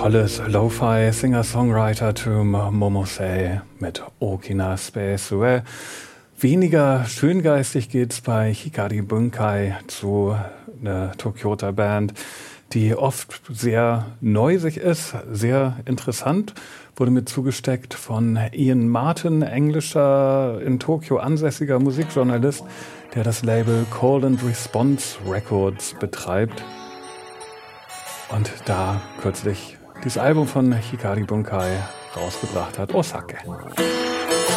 tolles Lo-Fi-Singer-Songwriter-Tum Momosei mit Okina Space Sue. Weniger schöngeistig geht's bei Hikari Bunkai zu einer Tokyota Band, die oft sehr neusig ist, sehr interessant. Wurde mir zugesteckt von Ian Martin, englischer, in Tokio ansässiger Musikjournalist, der das Label Call and Response Records betreibt. Und da kürzlich dieses Album von Hikari Bunkai rausgebracht hat, Osake.